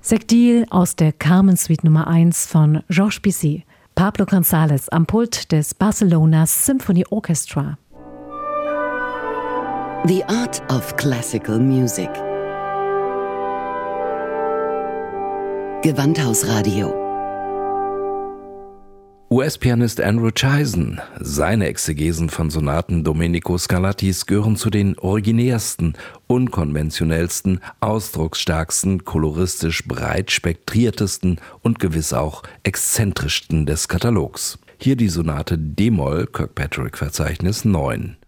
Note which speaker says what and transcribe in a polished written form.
Speaker 1: Sectil aus der Carmen Suite Nummer 1 von Georges Bizet. Pablo González am Pult des Barcelona Symphony Orchestra.
Speaker 2: The Art of Classical Music. Gewandhausradio.
Speaker 3: US-Pianist Andrew Chizun. Seine Exegesen von Sonaten Domenico Scarlattis gehören zu den originärsten, unkonventionellsten, ausdrucksstärksten, koloristisch breit spektriertesten und gewiss auch exzentrischsten des Katalogs. Hier die Sonate d-Moll, Kirkpatrick-Verzeichnis 9.